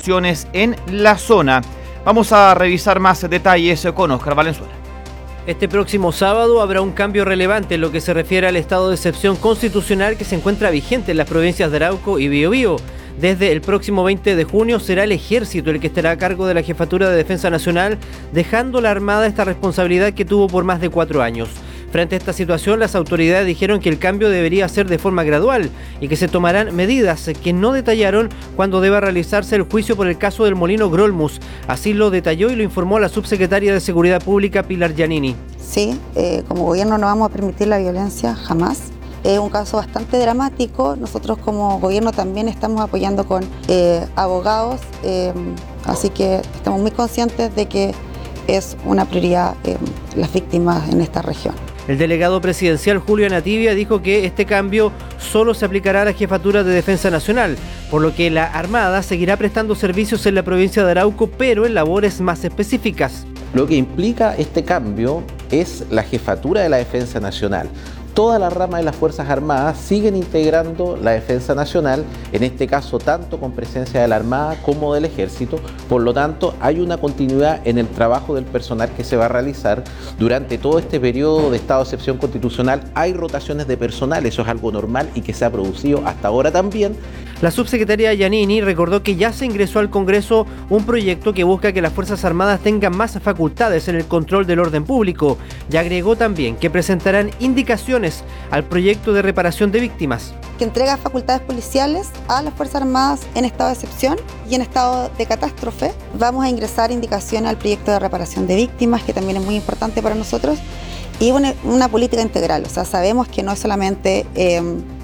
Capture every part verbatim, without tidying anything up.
ejecuciones en la zona. Vamos a revisar más detalles con Óscar Valenzuela. Este próximo sábado habrá un cambio relevante en lo que se refiere al estado de excepción constitucional que se encuentra vigente en las provincias de Arauco y Biobío. Desde el próximo veinte de junio será el Ejército el que estará a cargo de la Jefatura de Defensa Nacional, dejando a la Armada esta responsabilidad que tuvo por más de cuatro años. Frente a esta situación, las autoridades dijeron que el cambio debería ser de forma gradual y que se tomarán medidas que no detallaron cuando deba realizarse el juicio por el caso del Molino Grolmus. Así lo detalló y lo informó la subsecretaria de Seguridad Pública, Pilar Giannini. Sí, eh, como gobierno no vamos a permitir la violencia jamás. Es un caso bastante dramático. Nosotros como gobierno también estamos apoyando con eh, abogados, eh, así que estamos muy conscientes de que es una prioridad eh, las víctimas en esta región. El delegado presidencial Julio Anativia dijo que este cambio solo se aplicará a la Jefatura de Defensa Nacional, por lo que la Armada seguirá prestando servicios en la provincia de Arauco, pero en labores más específicas. Lo que implica este cambio es la Jefatura de la Defensa Nacional. Todas las ramas de las Fuerzas Armadas siguen integrando la Defensa Nacional, en este caso tanto con presencia de la Armada como del Ejército. Por lo tanto, hay una continuidad en el trabajo del personal que se va a realizar durante todo este periodo de estado de excepción constitucional. Hay rotaciones de personal, eso es algo normal y que se ha producido hasta ahora también. La subsecretaria Giannini recordó que ya se ingresó al Congreso un proyecto que busca que las Fuerzas Armadas tengan más facultades en el control del orden público, y agregó también que presentarán indicaciones al proyecto de reparación de víctimas, que entrega facultades policiales a las Fuerzas Armadas en estado de excepción y en estado de catástrofe. Vamos a ingresar indicaciones al proyecto de reparación de víctimas, que también es muy importante para nosotros, y una, una política integral. O sea, sabemos que no es solamente eh,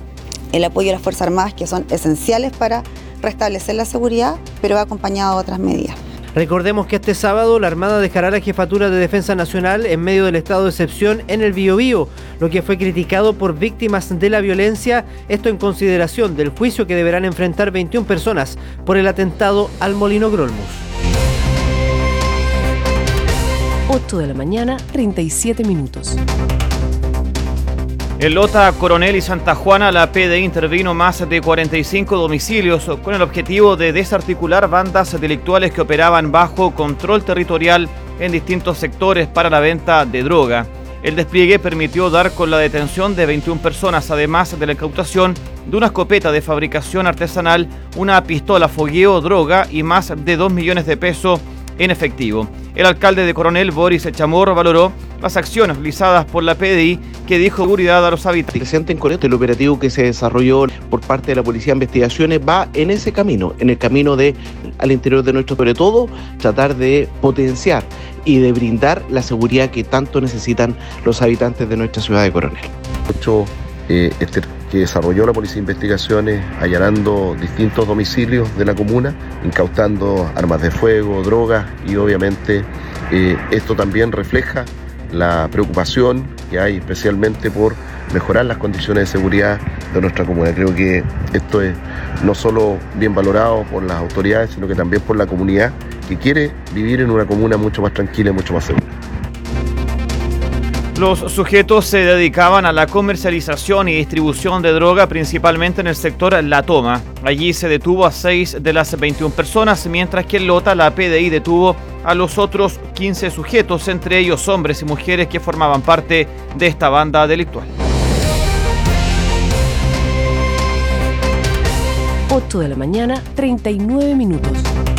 el apoyo a las Fuerzas Armadas, que son esenciales para restablecer la seguridad, pero va acompañado de otras medidas. Recordemos que este sábado la Armada dejará la Jefatura de Defensa Nacional en medio del estado de excepción en el Biobío, lo que fue criticado por víctimas de la violencia, esto en consideración del juicio que deberán enfrentar veintiuna personas por el atentado al Molino Grolmus. ocho de la mañana, treinta y siete minutos. En Lota, Coronel y Santa Juana, la P D I intervino más de cuarenta y cinco domicilios con el objetivo de desarticular bandas delictuales que operaban bajo control territorial en distintos sectores para la venta de droga. El despliegue permitió dar con la detención de veintiuna personas, además de la incautación de una escopeta de fabricación artesanal, una pistola fogueo, droga y más de dos millones de pesos en efectivo. El alcalde de Coronel, Boris Chamorro, valoró las acciones realizadas por la P D I, que dijo seguridad a los habitantes. Presente en Coronel, el operativo que se desarrolló por parte de la Policía de Investigaciones va en ese camino, en el camino de, al interior de nuestro, sobre todo, tratar de potenciar y de brindar la seguridad que tanto necesitan los habitantes de nuestra ciudad de Coronel. Hecho eh, este, que desarrolló la Policía de Investigaciones allanando distintos domicilios de la comuna, incautando armas de fuego, drogas, y obviamente eh, esto también refleja la preocupación que hay especialmente por mejorar las condiciones de seguridad de nuestra comuna. Creo que esto es no solo bien valorado por las autoridades, sino que también por la comunidad, que quiere vivir en una comuna mucho más tranquila y mucho más segura. Los sujetos se dedicaban a la comercialización y distribución de droga, principalmente en el sector La Toma. Allí se detuvo a seis de las veintiuna personas, mientras que en Lota la P D I detuvo a los otros quince sujetos, entre ellos hombres y mujeres que formaban parte de esta banda delictual. ocho de la mañana, treinta y nueve minutos.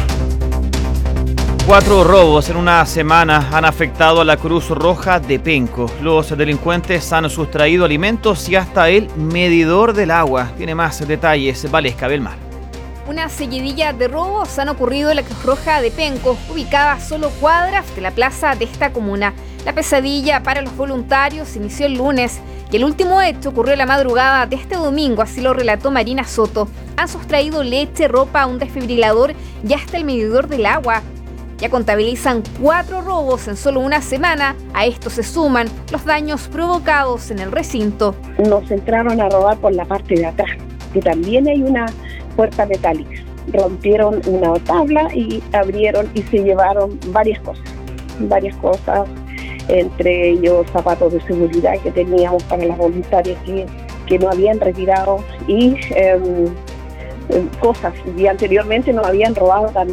Cuatro robos en una semana han afectado a la Cruz Roja de Penco. Los delincuentes han sustraído alimentos y hasta el medidor del agua. Tiene más detalles Valesca Belmar. Una seguidilla de robos han ocurrido en la Cruz Roja de Penco, ubicada a solo cuadras de la plaza de esta comuna. La pesadilla para los voluntarios inició el lunes y el último hecho ocurrió la madrugada de este domingo, así lo relató Marina Soto. Han sustraído leche, ropa, un desfibrilador y hasta el medidor del agua. Ya contabilizan cuatro robos en solo una semana. A esto se suman los daños provocados en el recinto. Nos entraron a robar por la parte de atrás, que también hay una puerta metálica. Rompieron una tabla y abrieron y se llevaron varias cosas, varias cosas, entre ellos zapatos de seguridad que teníamos para las voluntarias que, que no habían retirado y eh, cosas, y anteriormente nos habían robado también